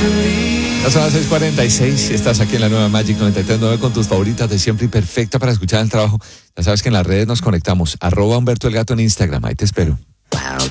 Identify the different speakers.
Speaker 1: Ya son las 6:46, estás aquí en la nueva Magic 93.9 con tus favoritas de siempre y perfecta para escuchar el trabajo. Ya sabes que en las redes nos conectamos, @Humberto el Gato en Instagram, ahí te espero.